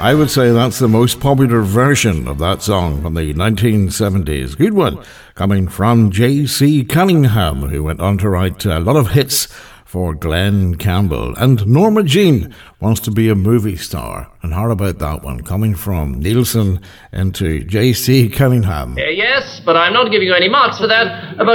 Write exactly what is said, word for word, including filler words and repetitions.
I would say that's the most popular version of that song from the nineteen seventies. Good one, coming from J C Cunningham, who went on to write a lot of hits for Glenn Campbell. And Norma Jean wants to be a movie star. And how about that one, coming from Nielsen into J C Cunningham? Uh, yes, but I'm not giving you any marks for that. About